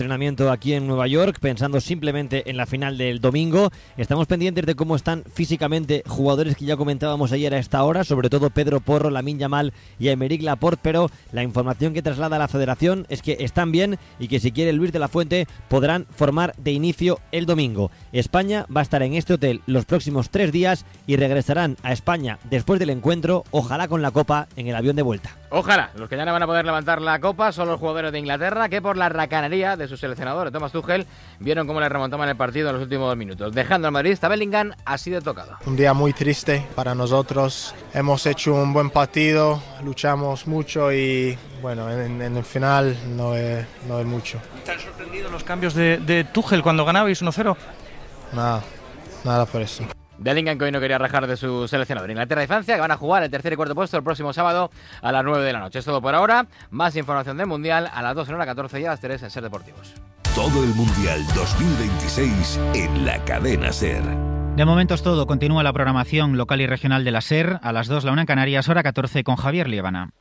Entrenamiento aquí en Nueva York, pensando simplemente en la final del domingo. Estamos pendientes de cómo están físicamente jugadores que ya comentábamos ayer a esta hora, sobre todo Pedro Porro, Lamine Yamal y Aymeric Laporte, pero la información que traslada la federación es que están bien y que si quiere Luis de la Fuente podrán formar de inicio el domingo. España va a estar en este hotel los próximos 3 días y regresarán a España después del encuentro, ojalá con la Copa en el avión de vuelta. Ojalá, los que ya no van a poder levantar la Copa son los jugadores de Inglaterra que por la racanería de su seleccionador, Thomas Tuchel, vieron cómo le remontaban el partido en los últimos 2 minutos. Dejando al madridista Bellingham así de tocado. Un día muy triste para nosotros. Hemos hecho un buen partido, luchamos mucho y bueno, en el final no es mucho. ¿Te han sorprendido los cambios de Tuchel cuando ganabais 1-0? Nada por eso. Bellingham, que hoy no quería rajar de su seleccionador. Inglaterra y Francia, que van a jugar el tercer y cuarto puesto el próximo sábado a las 9 de la noche. Es todo por ahora. Más información del Mundial a las 2 en hora 14 y a las 3 en Ser Deportivos. Todo el Mundial 2026 en la cadena SER. De momento es todo. Continúa la programación local y regional de la SER. A las 2, la 1 en Canarias, hora 14 con Javier Liébana.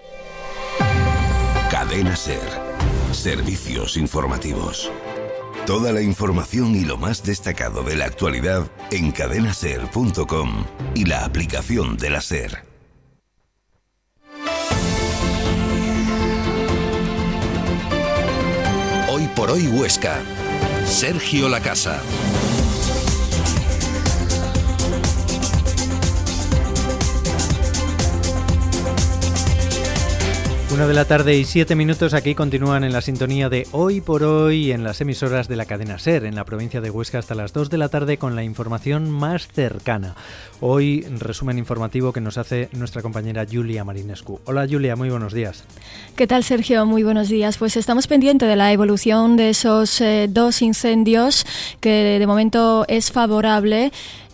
Cadena SER. Servicios informativos. Toda la información y lo más destacado de la actualidad en cadenaser.com y la aplicación de la SER. Hoy por hoy Huesca. Sergio Lacasa. 1 de la tarde y 7 minutos, aquí continúan en la sintonía de Hoy por Hoy en las emisoras de la cadena SER, en la provincia de Huesca hasta las 2 de la tarde con la información más cercana. Hoy, resumen informativo que nos hace nuestra compañera Julia Marinescu. Hola Julia, muy buenos días. ¿Qué tal Sergio? Muy buenos días. Pues estamos pendientes de la evolución de esos 2 incendios que de momento es favorable.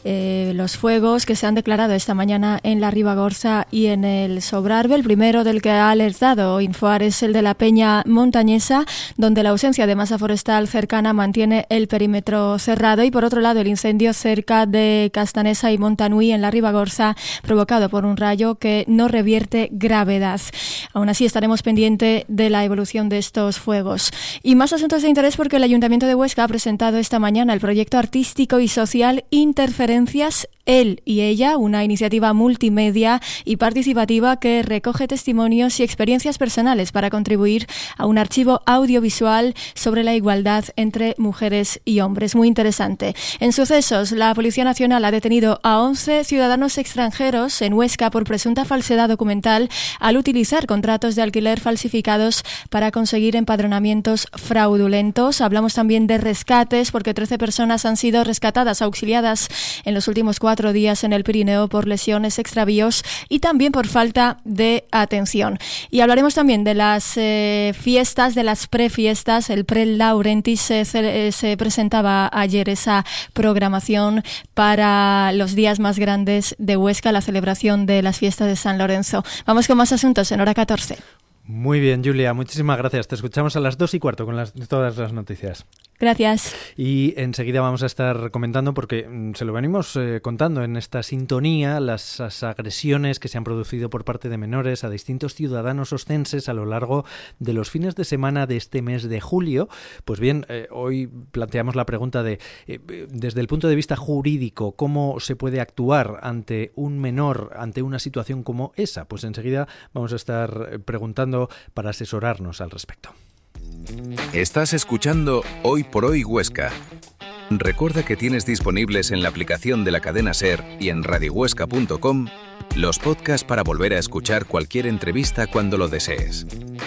Los fuegos que se han declarado esta mañana en la Ribagorza y en el Sobrarbe. El primero del que ha alertado Infoar es el de la Peña Montañesa, donde la ausencia de masa forestal cercana mantiene el perímetro cerrado, y por otro lado el incendio cerca de Castanesa y Montanui en la Ribagorza, provocado por un rayo que no revierte gravedad. Aún así estaremos pendientes de la evolución de estos fuegos. Y más asuntos de interés porque el Ayuntamiento de Huesca ha presentado esta mañana el proyecto artístico y social Interferencias Él y Ella, una iniciativa multimedia y participativa que recoge testimonios y experiencias personales para contribuir a un archivo audiovisual sobre la igualdad entre mujeres y hombres. Muy interesante. En sucesos, la Policía Nacional ha detenido a 11 ciudadanos extranjeros en Huesca por presunta falsedad documental al utilizar contratos de alquiler falsificados para conseguir empadronamientos fraudulentos. Hablamos también de rescates porque 13 personas han sido rescatadas, auxiliadas en los últimos 4 días en el Pirineo por lesiones, extravíos y también por falta de atención. Y hablaremos también de las fiestas, de las prefiestas. El Pre-Laurentis se presentaba ayer esa programación para los días más grandes de Huesca, la celebración de las fiestas de San Lorenzo. Vamos con más asuntos en hora 14. Muy bien, Julia, muchísimas gracias. Te escuchamos a las 2:15 con todas las noticias. Gracias. Y enseguida vamos a estar comentando, porque se lo venimos contando en esta sintonía, las agresiones que se han producido por parte de menores a distintos ciudadanos oscenses a lo largo de los fines de semana de este mes de julio. Pues bien, hoy planteamos la pregunta de, desde el punto de vista jurídico, ¿cómo se puede actuar ante un menor, ante una situación como esa? Pues enseguida vamos a estar preguntando para asesorarnos al respecto. Estás escuchando Hoy por Hoy Huesca. Recuerda que tienes disponibles en la aplicación de la cadena SER y en radiohuesca.com los podcasts para volver a escuchar cualquier entrevista cuando lo desees.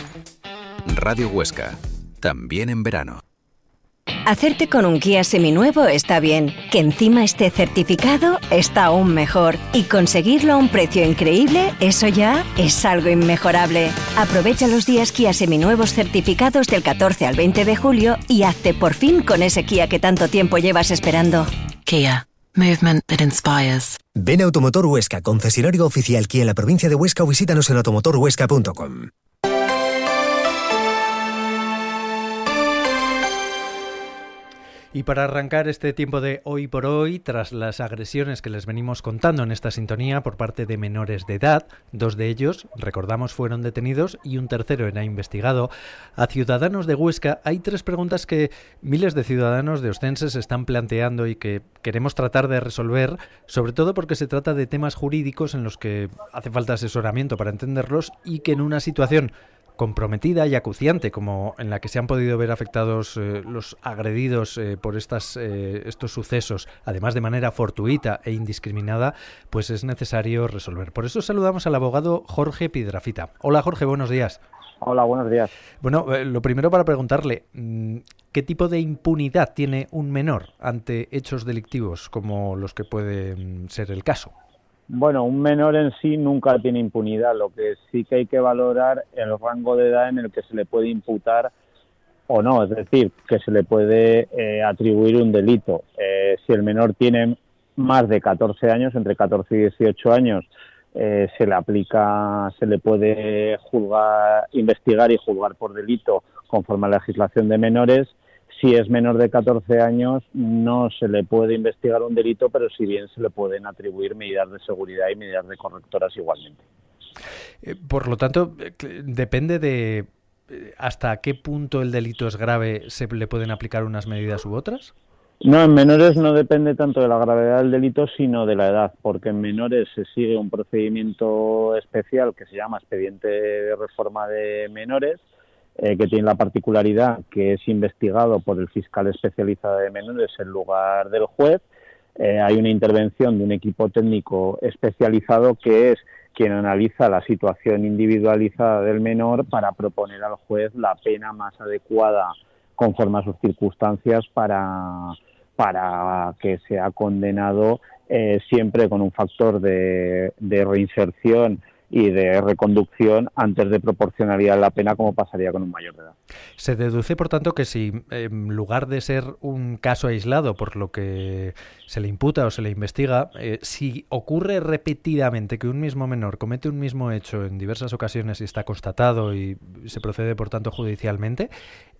Radio Huesca, también en verano. Hacerte con un Kia seminuevo está bien, que encima esté certificado está aún mejor, y conseguirlo a un precio increíble, eso ya es algo inmejorable. Aprovecha los días Kia seminuevos certificados del 14 al 20 de julio y hazte por fin con ese Kia que tanto tiempo llevas esperando. Kia. Movement that inspires. Ven a Automotor Huesca, concesionario oficial Kia en la provincia de Huesca, o visítanos en automotorhuesca.com. Y para arrancar este tiempo de Hoy por Hoy, tras las agresiones que les venimos contando en esta sintonía por parte de menores de edad, 2 de ellos, recordamos, fueron detenidos y un tercero era investigado, a ciudadanos de Huesca hay 3 preguntas que miles de ciudadanos de Ostense se están planteando y que queremos tratar de resolver, sobre todo porque se trata de temas jurídicos en los que hace falta asesoramiento para entenderlos y que en una situación comprometida y acuciante como en la que se han podido ver afectados los agredidos por estos sucesos, además de manera fortuita e indiscriminada, pues es necesario resolver. Por eso saludamos al abogado Jorge Piedrafita. Hola Jorge, buenos días. Hola, buenos días. Bueno, lo primero para preguntarle, ¿qué tipo de impunidad tiene un menor ante hechos delictivos como los que pueden ser el caso? Bueno, un menor en sí nunca tiene impunidad, lo que sí que hay que valorar el rango de edad en el que se le puede imputar o no, es decir, que se le puede atribuir un delito. Si el menor tiene más de 14 años, entre 14 y 18 años, se le puede investigar y juzgar por delito conforme a la legislación de menores. Si es menor de 14 años, no se le puede investigar un delito, pero si bien se le pueden atribuir medidas de seguridad y medidas de correctoras igualmente. Por lo tanto, depende de hasta qué punto el delito es grave, ¿se le pueden aplicar unas medidas u otras? No, en menores no depende tanto de la gravedad del delito, sino de la edad, porque en menores se sigue un procedimiento especial que se llama expediente de reforma de menores, que tiene la particularidad que es investigado por el fiscal especializado de menores en lugar del juez. Hay una intervención de un equipo técnico especializado que es quien analiza la situación individualizada del menor para proponer al juez la pena más adecuada conforme a sus circunstancias para que sea condenado, siempre con un factor de reinserción y de reconducción antes de proporcionalidad la pena, como pasaría con un mayor de edad. Se deduce, por tanto, que si en lugar de ser un caso aislado por lo que se le imputa o se le investiga, si ocurre repetidamente que un mismo menor comete un mismo hecho en diversas ocasiones y está constatado y se procede, por tanto, judicialmente,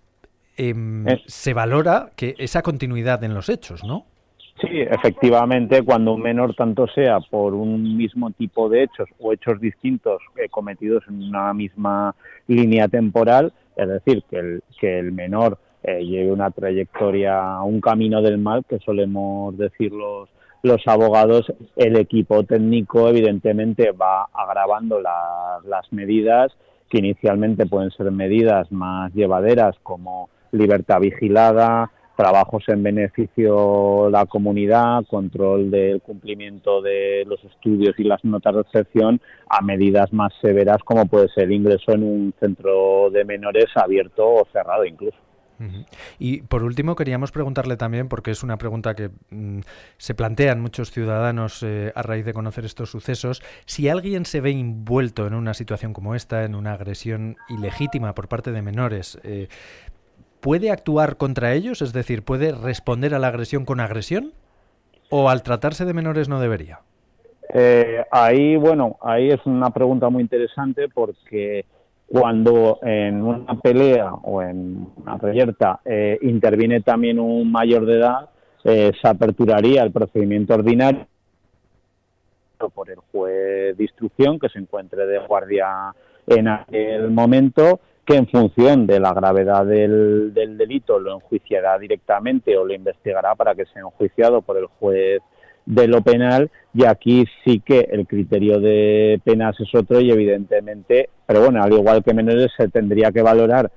se valora que esa continuidad en los hechos, ¿no? Sí, efectivamente, cuando un menor, tanto sea por un mismo tipo de hechos o hechos distintos cometidos en una misma línea temporal, es decir, que el menor lleve una trayectoria, un camino del mal, que solemos decir los abogados, el equipo técnico evidentemente va agravando las medidas, que inicialmente pueden ser medidas más llevaderas como libertad vigilada, trabajos en beneficio de la comunidad, control del cumplimiento de los estudios y las notas de excepción, a medidas más severas como puede ser el ingreso en un centro de menores abierto o cerrado incluso. Y por último queríamos preguntarle también, porque es una pregunta que se plantean muchos ciudadanos a raíz de conocer estos sucesos, si alguien se ve envuelto en una situación como esta, en una agresión ilegítima por parte de menores, ¿puede actuar contra ellos? Es decir, ¿puede responder a la agresión con agresión? ¿O al tratarse de menores no debería? Ahí es una pregunta muy interesante, porque cuando en una pelea o en una reyerta interviene también un mayor de edad, se aperturaría el procedimiento ordinario por el juez de instrucción que se encuentre de guardia en aquel momento, que en función de la gravedad del delito lo enjuiciará directamente o lo investigará para que sea enjuiciado por el juez de lo penal, y aquí sí que el criterio de penas es otro y evidentemente, pero bueno, al igual que menores se tendría que valorar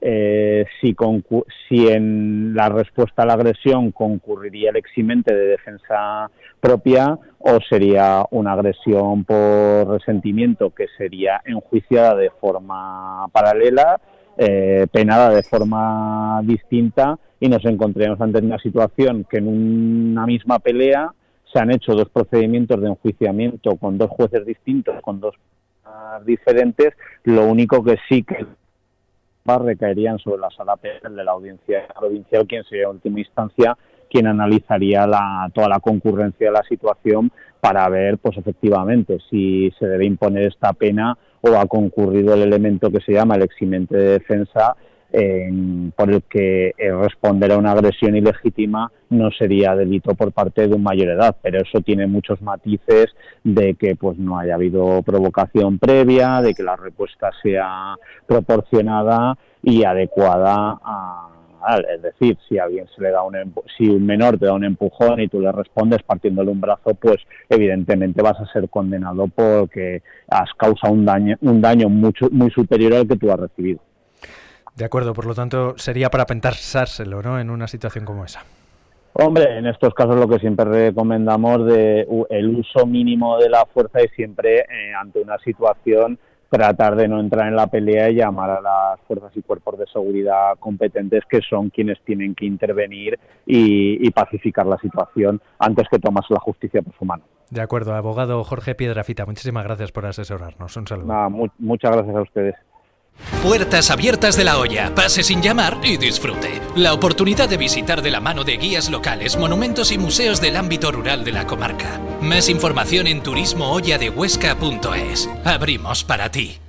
si en la respuesta a la agresión concurriría el eximente de defensa propia o sería una agresión por resentimiento que sería enjuiciada de forma paralela, penada de forma distinta, y nos encontraremos ante una situación que en una misma pelea se han hecho 2 procedimientos de enjuiciamiento con 2 jueces distintos, con 2 diferentes. Lo único que sí que recaerían sobre la sala penal de la audiencia provincial, quien sería en última instancia quien analizaría toda la concurrencia de la situación para ver, pues efectivamente, si se debe imponer esta pena o ha concurrido el elemento que se llama el eximente de defensa, por el que responder a una agresión ilegítima no sería delito por parte de un mayor de edad, pero eso tiene muchos matices de que pues no haya habido provocación previa, de que la respuesta sea proporcionada y adecuada es decir, si a alguien se le da si un menor te da un empujón y tú le respondes partiéndole un brazo, pues evidentemente vas a ser condenado porque has causado un daño muy superior al que tú has recibido. De acuerdo, por lo tanto sería para pensárselo, ¿no?, en una situación como esa. Hombre, en estos casos lo que siempre recomendamos de el uso mínimo de la fuerza y siempre ante una situación tratar de no entrar en la pelea y llamar a las fuerzas y cuerpos de seguridad competentes, que son quienes tienen que intervenir y pacificar la situación antes que tomarse la justicia por su mano. De acuerdo, abogado Jorge Piedrafita, muchísimas gracias por asesorarnos. Un saludo. Muchas gracias a ustedes. Puertas abiertas de La Hoya, pase sin llamar y disfrute. La oportunidad de visitar de la mano de guías locales, monumentos y museos del ámbito rural de la comarca. Más información en turismohoyadehuesca.es. Abrimos para ti.